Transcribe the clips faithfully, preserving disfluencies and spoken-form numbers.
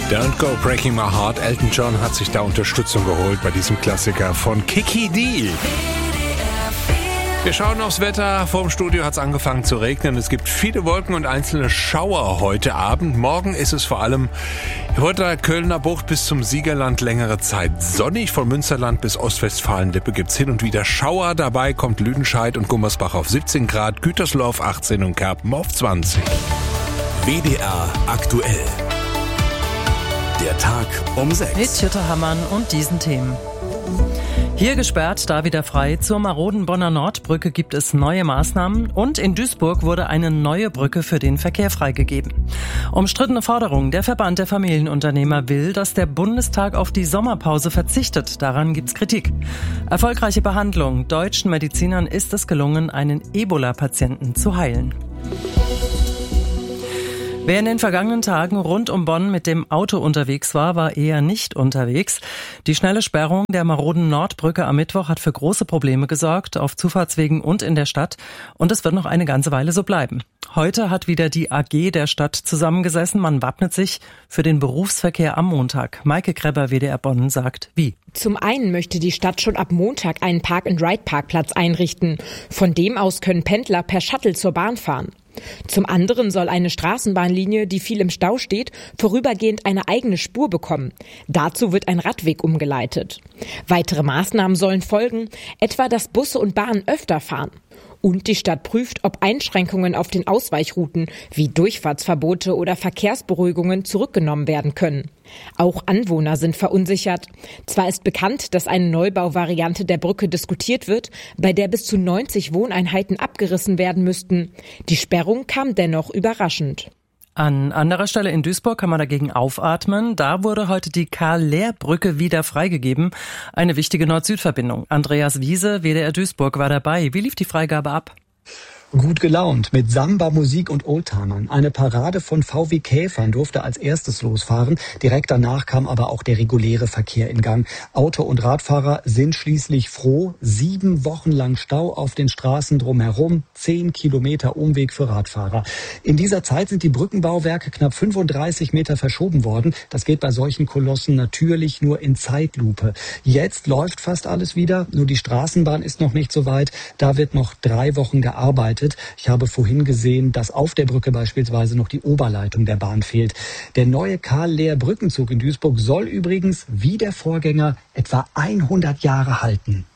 Don't Go Breaking My Heart. Elton John hat sich da Unterstützung geholt bei diesem Klassiker von Kiki Dee. Wir schauen aufs Wetter. Vor dem Studio hat es angefangen zu regnen. Es gibt viele Wolken und einzelne Schauer heute Abend. Morgen ist es vor allem vor der Kölner Bucht bis zum Siegerland längere Zeit sonnig. Von Münsterland bis Ostwestfalen-Lippe gibt es hin und wieder Schauer. Dabei kommt Lüdenscheid und Gummersbach auf siebzehn Grad, Gütersloh auf achtzehn und Kerpen auf zwanzig. W D R aktuell. Der Tag um sechs. Mit Jutta Hammann und diesen Themen. Hier gesperrt, da wieder frei. Zur maroden Bonner Nordbrücke gibt es neue Maßnahmen und in Duisburg wurde eine neue Brücke für den Verkehr freigegeben. Umstrittene Forderung. Der Verband der Familienunternehmer will, dass der Bundestag auf die Sommerpause verzichtet. Daran gibt's Kritik. Erfolgreiche Behandlung. Deutschen Medizinern ist es gelungen, einen Ebola-Patienten zu heilen. Wer in den vergangenen Tagen rund um Bonn mit dem Auto unterwegs war, war eher nicht unterwegs. Die schnelle Sperrung der maroden Nordbrücke am Mittwoch hat für große Probleme gesorgt, auf Zufahrtswegen und in der Stadt. Und es wird noch eine ganze Weile so bleiben. Heute hat wieder die A G der Stadt zusammengesessen. Man wappnet sich für den Berufsverkehr am Montag. Maike Krebber, W D R Bonn, sagt wie. Zum einen möchte die Stadt schon ab Montag einen Park-and-Ride-Parkplatz einrichten. Von dem aus können Pendler per Shuttle zur Bahn fahren. Zum anderen soll eine Straßenbahnlinie, die viel im Stau steht, vorübergehend eine eigene Spur bekommen. Dazu wird ein Radweg umgeleitet. Weitere Maßnahmen sollen folgen, etwa dass Busse und Bahnen öfter fahren. Und die Stadt prüft, ob Einschränkungen auf den Ausweichrouten wie Durchfahrtsverbote oder Verkehrsberuhigungen zurückgenommen werden können. Auch Anwohner sind verunsichert. Zwar ist bekannt, dass eine Neubauvariante der Brücke diskutiert wird, bei der bis zu neunzig Wohneinheiten abgerissen werden müssten. Die Sperrung kam dennoch überraschend. An anderer Stelle in Duisburg kann man dagegen aufatmen. Da wurde heute die Karl-Lehr-Brücke wieder freigegeben. Eine wichtige Nord-Süd-Verbindung. Andreas Wiese, W D R Duisburg, war dabei. Wie lief die Freigabe ab? Gut gelaunt, mit Samba, Musik und Oldtimern. Eine Parade von V W Käfern durfte als erstes losfahren. Direkt danach kam aber auch der reguläre Verkehr in Gang. Auto- und Radfahrer sind schließlich froh. Sieben Wochen lang Stau auf den Straßen drumherum, zehn Kilometer Umweg für Radfahrer. In dieser Zeit sind die Brückenbauwerke knapp fünfunddreißig Meter verschoben worden. Das geht bei solchen Kolossen natürlich nur in Zeitlupe. Jetzt läuft fast alles wieder, nur die Straßenbahn ist noch nicht so weit. Da wird noch drei Wochen gearbeitet. Ich habe vorhin gesehen, dass auf der Brücke beispielsweise noch die Oberleitung der Bahn fehlt. Der neue Karl-Lehr-Brückenzug in Duisburg soll übrigens, wie der Vorgänger, etwa hundert Jahre halten.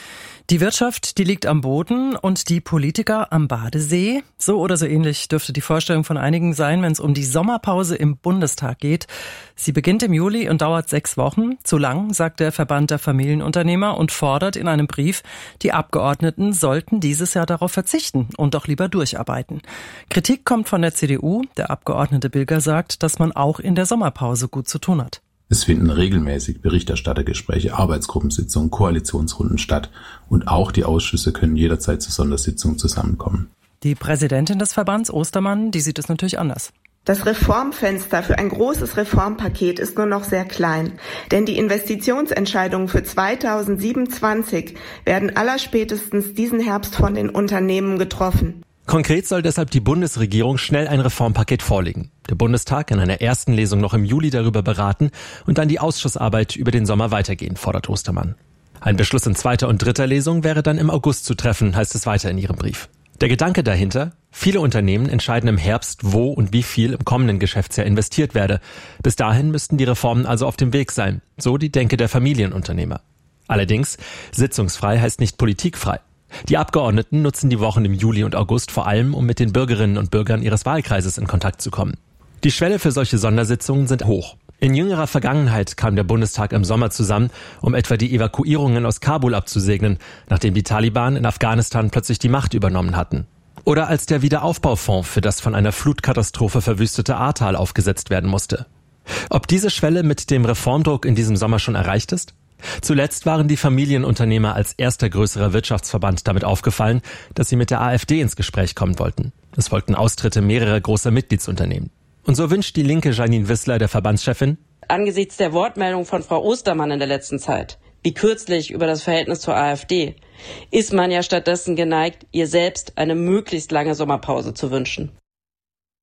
Die Wirtschaft, die liegt am Boden und die Politiker am Badesee. So oder so ähnlich dürfte die Vorstellung von einigen sein, wenn es um die Sommerpause im Bundestag geht. Sie beginnt im Juli und dauert sechs Wochen. Zu lang, sagt der Verband der Familienunternehmer und fordert in einem Brief, die Abgeordneten sollten dieses Jahr darauf verzichten und doch lieber durcharbeiten. Kritik kommt von der C D U. Der Abgeordnete Bilger sagt, dass man auch in der Sommerpause gut zu tun hat. Es finden regelmäßig Berichterstattergespräche, Arbeitsgruppensitzungen, Koalitionsrunden statt und auch die Ausschüsse können jederzeit zu Sondersitzungen zusammenkommen. Die Präsidentin des Verbands, Ostermann, die sieht es natürlich anders. Das Reformfenster für ein großes Reformpaket ist nur noch sehr klein, denn die Investitionsentscheidungen für zweitausendsiebenundzwanzig werden allerspätestens diesen Herbst von den Unternehmen getroffen. Konkret soll deshalb die Bundesregierung schnell ein Reformpaket vorlegen. Der Bundestag in einer ersten Lesung noch im Juli darüber beraten und dann die Ausschussarbeit über den Sommer weitergehen, fordert Ostermann. Ein Beschluss in zweiter und dritter Lesung wäre dann im August zu treffen, heißt es weiter in ihrem Brief. Der Gedanke dahinter: Viele Unternehmen entscheiden im Herbst, wo und wie viel im kommenden Geschäftsjahr investiert werde. Bis dahin müssten die Reformen also auf dem Weg sein, so die Denke der Familienunternehmer. Allerdings, sitzungsfrei heißt nicht politikfrei. Die Abgeordneten nutzen die Wochen im Juli und August vor allem, um mit den Bürgerinnen und Bürgern ihres Wahlkreises in Kontakt zu kommen. Die Schwelle für solche Sondersitzungen sind hoch. In jüngerer Vergangenheit kam der Bundestag im Sommer zusammen, um etwa die Evakuierungen aus Kabul abzusegnen, nachdem die Taliban in Afghanistan plötzlich die Macht übernommen hatten. Oder als der Wiederaufbaufonds für das von einer Flutkatastrophe verwüstete Ahrtal aufgesetzt werden musste. Ob diese Schwelle mit dem Reformdruck in diesem Sommer schon erreicht ist? Zuletzt waren die Familienunternehmer als erster größerer Wirtschaftsverband damit aufgefallen, dass sie mit der AfD ins Gespräch kommen wollten. Es folgten Austritte mehrerer großer Mitgliedsunternehmen. Und so wünscht die linke Janine Wissler, der Verbandschefin: Angesichts der Wortmeldung von Frau Ostermann in der letzten Zeit, wie kürzlich über das Verhältnis zur AfD, ist man ja stattdessen geneigt, ihr selbst eine möglichst lange Sommerpause zu wünschen.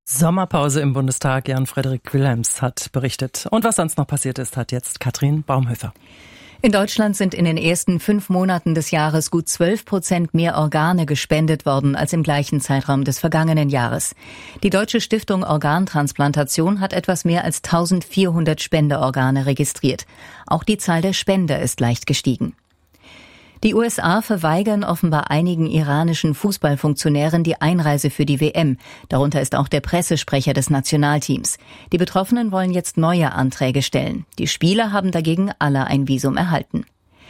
Sommerpause im Bundestag. Jan-Frederik Wilhelms hat berichtet. Und was sonst noch passiert ist, hat jetzt Katrin Baumhöfer. In Deutschland sind in den ersten fünf Monaten des Jahres gut zwölf Prozent mehr Organe gespendet worden als im gleichen Zeitraum des vergangenen Jahres. Die Deutsche Stiftung Organtransplantation hat etwas mehr als eintausendvierhundert Spenderorgane registriert. Auch die Zahl der Spender ist leicht gestiegen. Die U S A verweigern offenbar einigen iranischen Fußballfunktionären die Einreise für die W M. Darunter ist auch der Pressesprecher des Nationalteams. Die Betroffenen wollen jetzt neue Anträge stellen. Die Spieler haben dagegen alle ein Visum erhalten.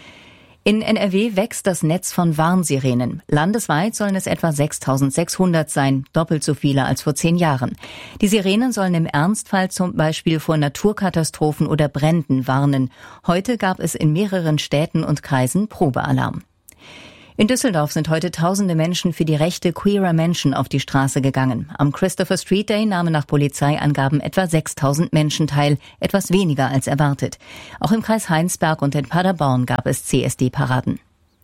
In N R W wächst das Netz von Warnsirenen. Landesweit sollen es etwa sechstausendsechshundert sein, doppelt so viele als vor zehn Jahren. Die Sirenen sollen im Ernstfall zum Beispiel vor Naturkatastrophen oder Bränden warnen. Heute gab es in mehreren Städten und Kreisen Probealarm. In Düsseldorf sind heute tausende Menschen für die Rechte queerer Menschen auf die Straße gegangen. Am Christopher Street Day nahmen nach Polizeiangaben etwa sechstausend Menschen teil, etwas weniger als erwartet. Auch im Kreis Heinsberg und in Paderborn gab es C S D-Paraden.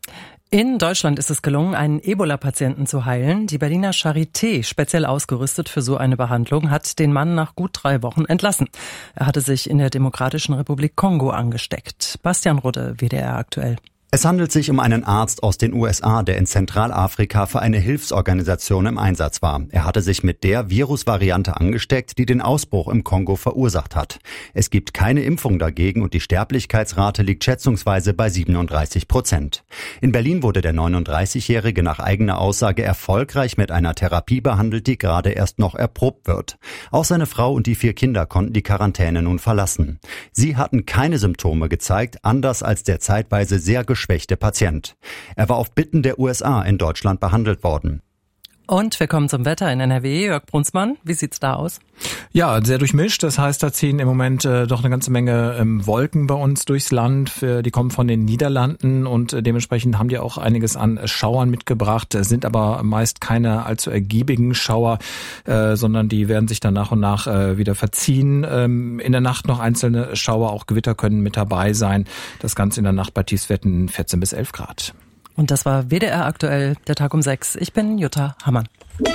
In Deutschland ist es gelungen, einen Ebola-Patienten zu heilen. Die Berliner Charité, speziell ausgerüstet für so eine Behandlung, hat den Mann nach gut drei Wochen entlassen. Er hatte sich in der Demokratischen Republik Kongo angesteckt. Bastian Rudde, W D R aktuell. Es handelt sich um einen Arzt aus den U S A, der in Zentralafrika für eine Hilfsorganisation im Einsatz war. Er hatte sich mit der Virusvariante angesteckt, die den Ausbruch im Kongo verursacht hat. Es gibt keine Impfung dagegen und die Sterblichkeitsrate liegt schätzungsweise bei siebenunddreißig Prozent. In Berlin wurde der neununddreißigjährige nach eigener Aussage erfolgreich mit einer Therapie behandelt, die gerade erst noch erprobt wird. Auch seine Frau und die vier Kinder konnten die Quarantäne nun verlassen. Sie hatten keine Symptome gezeigt, anders als der zeitweise sehr geschwächte Patient. Er war auf Bitten der U S A in Deutschland behandelt worden. Und wir kommen zum Wetter in N R W. Jörg Brunsmann, wie sieht's da aus? Ja, sehr durchmischt. Das heißt, da ziehen im Moment äh, doch eine ganze Menge ähm, Wolken bei uns durchs Land. Für, die kommen von den Niederlanden und äh, dementsprechend haben die auch einiges an äh, Schauern mitgebracht, äh, sind aber meist keine allzu ergiebigen Schauer, äh, sondern die werden sich dann nach und nach äh, wieder verziehen. Ähm, in der Nacht noch einzelne Schauer, auch Gewitter können mit dabei sein. Das Ganze in der Nacht bei Tiefstwerten vierzehn bis elf Grad. Und das war W D R aktuell, der Tag um sechs. Ich bin Jutta Hammann.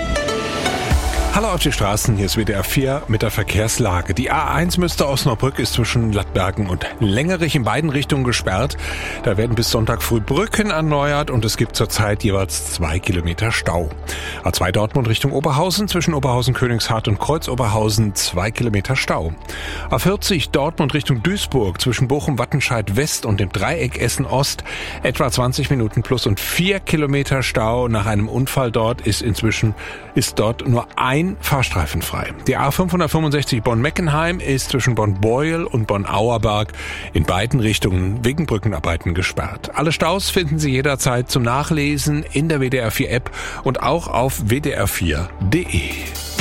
Hallo auf die Straßen, hier ist W D R vier mit der Verkehrslage. Die A eins Münster-Osnabrück ist zwischen Lattbergen und Längerich in beiden Richtungen gesperrt. Da werden bis Sonntag früh Brücken erneuert und es gibt zurzeit jeweils zwei Kilometer Stau. A zwei Dortmund Richtung Oberhausen, zwischen Oberhausen-Königshardt und Kreuz-Oberhausen zwei Kilometer Stau. A vierzig Dortmund Richtung Duisburg, zwischen Bochum-Wattenscheid-West und dem Dreieck Essen-Ost etwa zwanzig Minuten plus und vier Kilometer Stau. Nach einem Unfall dort ist inzwischen ist dort nur ein Fahrstreifen frei. Die A fünfhundertfünfundsechzig Bonn-Meckenheim ist zwischen Bonn-Beuel und Bonn-Auerberg in beiden Richtungen wegen Brückenarbeiten gesperrt. Alle Staus finden Sie jederzeit zum Nachlesen in der W D R vier App und auch auf w d r vier punkt d e.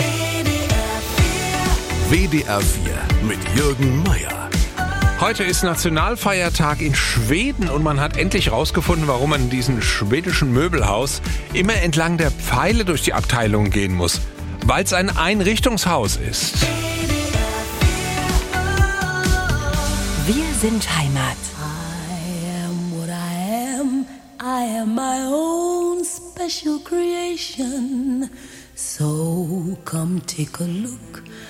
W D R vier mit Jürgen Meier. Heute ist Nationalfeiertag in Schweden und man hat endlich herausgefunden, warum man in diesem schwedischen Möbelhaus immer entlang der Pfeile durch die Abteilung gehen muss. Weil es ein Einrichtungshaus ist. Wir sind Heimat. I am what I am. I am my own special creation. So come take a look.